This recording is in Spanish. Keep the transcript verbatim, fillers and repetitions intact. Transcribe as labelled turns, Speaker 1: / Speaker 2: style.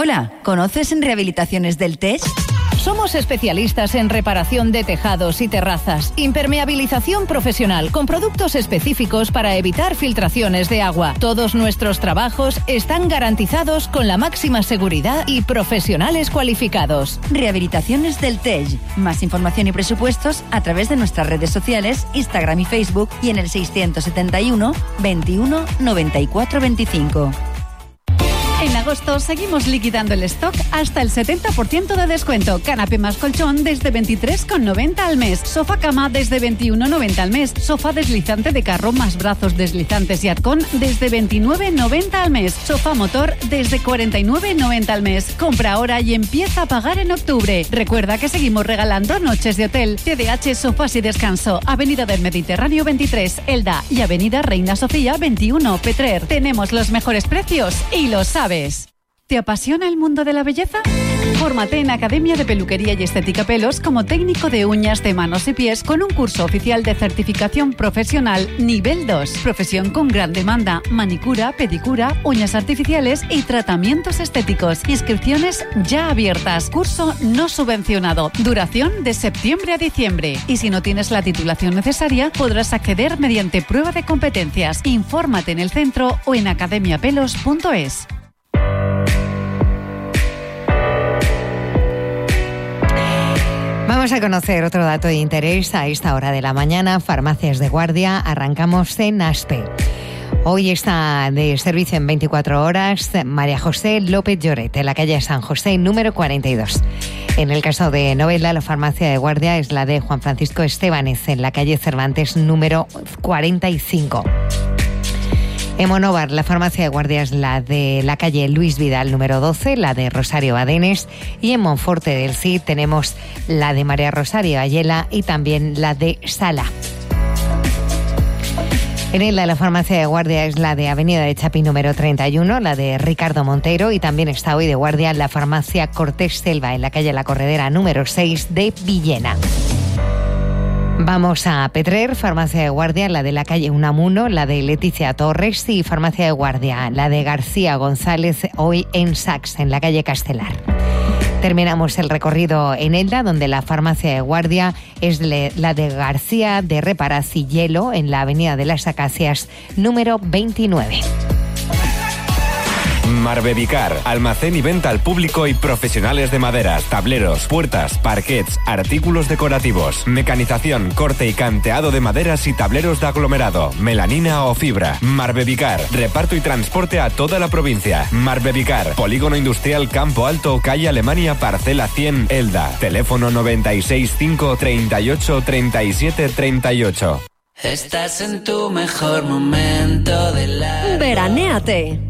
Speaker 1: Hola, ¿conoces en Rehabilitaciones del Tej?
Speaker 2: Somos especialistas en reparación de tejados y terrazas, impermeabilización profesional con productos específicos para evitar filtraciones de agua. Todos nuestros trabajos están garantizados con la máxima seguridad y profesionales cualificados.
Speaker 1: Rehabilitaciones del Tej. Más información y presupuestos a través de nuestras redes sociales, Instagram y Facebook y en el seiscientos setenta y uno, veintiuno, noventa y cuatro, veinticinco.
Speaker 3: En agosto seguimos liquidando el stock hasta el setenta por ciento de descuento. Canapé más colchón desde veintitrés con noventa al mes. Sofá cama desde veintiuno noventa al mes. Sofá deslizante de carro más brazos deslizantes y arcón desde veintinueve noventa al mes. Sofá motor desde cuarenta y nueve noventa al mes. Compra ahora y empieza a pagar en octubre. Recuerda que seguimos regalando noches de hotel. T D H Sofás y Descanso. Avenida del Mediterráneo veintitrés, Elda, y Avenida Reina Sofía veintiuno, Petrer. Tenemos los mejores precios y lo sabes. ¿Te apasiona el mundo de la belleza? Fórmate en Academia de Peluquería y Estética Pelos como técnico de uñas de manos y pies con un curso oficial de certificación profesional nivel dos. Profesión con gran demanda, manicura, pedicura, uñas artificiales y tratamientos estéticos. Inscripciones ya abiertas. Curso no subvencionado. Duración de septiembre a diciembre. Y si no tienes la titulación necesaria, podrás acceder mediante prueba de competencias. Infórmate en el centro o en academia pelos punto es.
Speaker 4: Vamos a conocer otro dato de interés a esta hora de la mañana. Farmacias de guardia. Arrancamos en Aspe. Hoy está de servicio en veinticuatro horas María José López Lloret, en la calle San José, número cuarenta y dos. En el caso de Novelda, la farmacia de guardia es la de Juan Francisco Estebanez, en la calle Cervantes, número cuarenta y cinco. En Monóvar, la farmacia de guardia es la de la calle Luis Vidal, número doce, la de Rosario Badenes. Y en Monforte del Cid tenemos la de María Rosario Ayela y también la de Sala. En Elda, la farmacia de guardia es la de Avenida de Chapí, número treinta y uno, la de Ricardo Montero. Y también está hoy de guardia la farmacia Cortés Selva, en la calle La Corredera, número seis de Villena. Vamos a Petrer, farmacia de guardia, la de la calle Unamuno, la de Leticia Torres, y farmacia de guardia, la de García González, hoy en Sax, en la calle Castelar. Terminamos el recorrido en Elda, donde la farmacia de guardia es la de García de Reparaz y Hielo, en la avenida de las Acacias, número veintinueve.
Speaker 5: Marbevicar, almacén y venta al público y profesionales de maderas, tableros, puertas, parquets, artículos decorativos, mecanización, corte y canteado de maderas y tableros de aglomerado, melanina o fibra. Marbevicar, reparto y transporte a toda la provincia. Marbevicar, Polígono Industrial Campo Alto, calle Alemania, parcela cien, Elda. Teléfono noventa y seis cinco, treinta y ocho, treinta y siete, treinta y ocho.
Speaker 6: Estás en tu mejor momento de la...
Speaker 7: Veranéate.